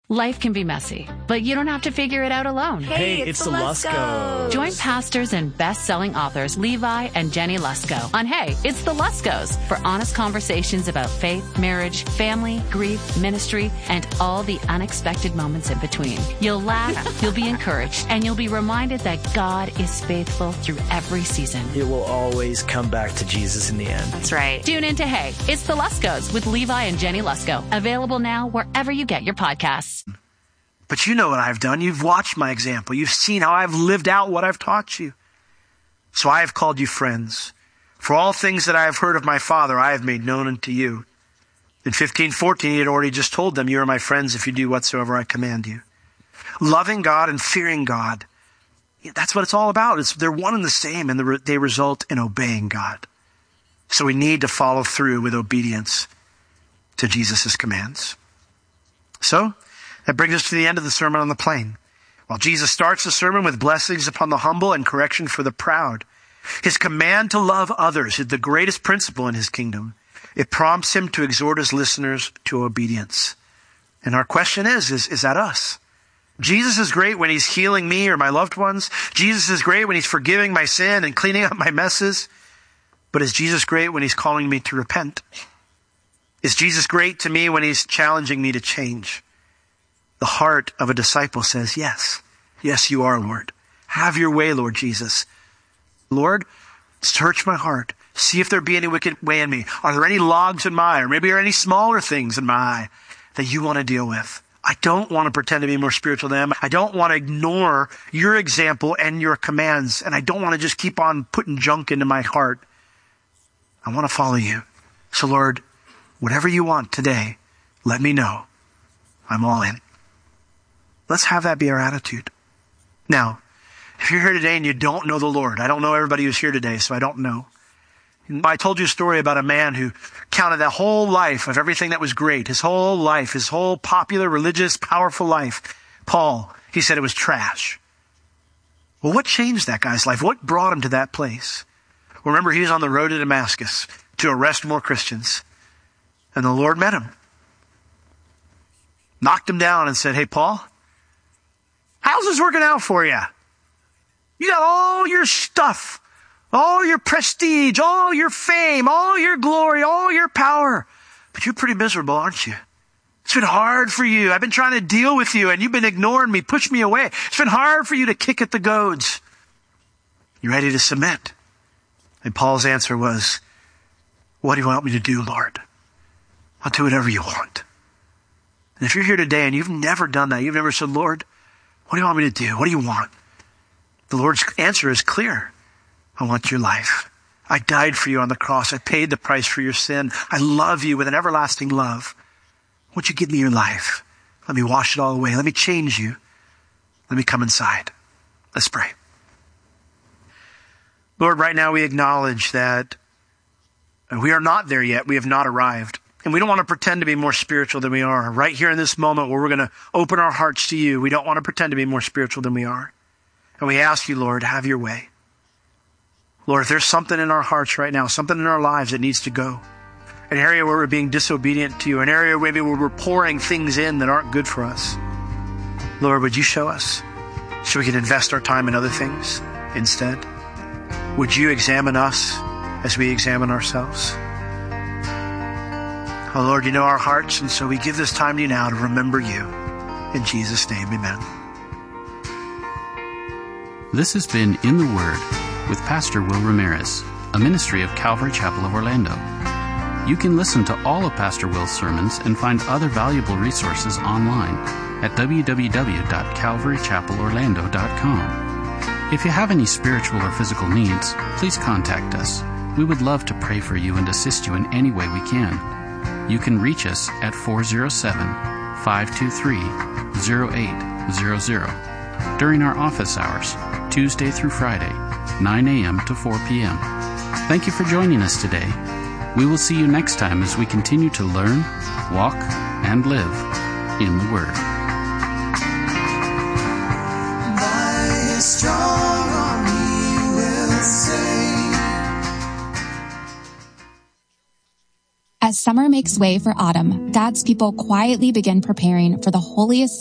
Life can be messy, but you don't have to figure it out alone. Hey, it's the Luskos. Join pastors and best-selling authors Levi and Jenny Lusko on Hey, It's the Luskos for honest conversations about faith, marriage, family, grief, ministry, and all the unexpected moments in between. You'll laugh, you'll be encouraged, and you'll be reminded that God is faithful through every season. It will always come back to Jesus in the end. That's right. Tune in to Hey, It's the Luskos with Levi and Jenny Lusko. Available now wherever you get your podcasts. But you know what I've done. You've watched my example. You've seen how I've lived out what I've taught you. So I have called you friends. For all things that I have heard of my Father, I have made known unto you. In 15:14, he had already just told them, you are my friends if you do whatsoever I command you. Loving God and fearing God. That's what it's all about. They're one and the same, and they result in obeying God. So we need to follow through with obedience to Jesus' commands. So, that brings us to the end of the Sermon on the Plain. While Jesus starts the sermon with blessings upon the humble and correction for the proud, his command to love others is the greatest principle in his kingdom. It prompts him to exhort his listeners to obedience. And our question is that us? Jesus is great when he's healing me or my loved ones. Jesus is great when he's forgiving my sin and cleaning up my messes. But is Jesus great when he's calling me to repent? Is Jesus great to me when he's challenging me to change? The heart of a disciple says, yes. Yes, you are, Lord. Have your way, Lord Jesus. Lord, search my heart. See if there be any wicked way in me. Are there any logs in my eye? Or maybe there are any smaller things in my eye that you want to deal with? I don't want to pretend to be more spiritual than them. I don't want to ignore your example and your commands. And I don't want to just keep on putting junk into my heart. I want to follow you. So Lord, whatever you want today, let me know. I'm all in. Let's have that be our attitude. Now, if you're here today and you don't know the Lord, I don't know everybody who's here today, so I don't know. I told you a story about a man who counted that whole life of everything that was great, his whole life, his whole popular, religious, powerful life. Paul, he said it was trash. Well, what changed that guy's life? What brought him to that place? Well, remember, he was on the road to Damascus to arrest more Christians. And the Lord met him. Knocked him down and said, hey, Paul, how's this working out for you? You got all your stuff, all your prestige, all your fame, all your glory, all your power. But you're pretty miserable, aren't you? It's been hard for you. I've been trying to deal with you and you've been ignoring me, pushing me away. It's been hard for you to kick at the goads. You ready to submit? And Paul's answer was, what do you want me to do, Lord? I'll do whatever you want. And if you're here today and you've never done that, you've never said, Lord, what do you want me to do? What do you want? The Lord's answer is clear. I want your life. I died for you on the cross. I paid the price for your sin. I love you with an everlasting love. Won't you give me your life? Let me wash it all away. Let me change you. Let me come inside. Let's pray. Lord, right now we acknowledge that we are not there yet. We have not arrived. And we don't want to pretend to be more spiritual than we are. Right here in this moment where we're going to open our hearts to you, we don't want to pretend to be more spiritual than we are. And we ask you, Lord, have your way. Lord, if there's something in our hearts right now, something in our lives that needs to go, an area where we're being disobedient to you, an area maybe where we're pouring things in that aren't good for us, Lord, would you show us so we can invest our time in other things instead? Would you examine us as we examine ourselves? Oh, Lord, you know our hearts, and so we give this time to you now to remember you. In Jesus' name, amen. This has been In the Word with Pastor Will Ramirez, a ministry of Calvary Chapel of Orlando. You can listen to all of Pastor Will's sermons and find other valuable resources online at www.calvarychapelorlando.com. If you have any spiritual or physical needs, please contact us. We would love to pray for you and assist you in any way we can. You can reach us at 407-523-0800 during our office hours, Tuesday through Friday, 9 a.m. to 4 p.m. Thank you for joining us today. We will see you next time as we continue to learn, walk, and live in the Word. By His strong arm He will save. As summer makes way for autumn, God's people quietly begin preparing for the holiest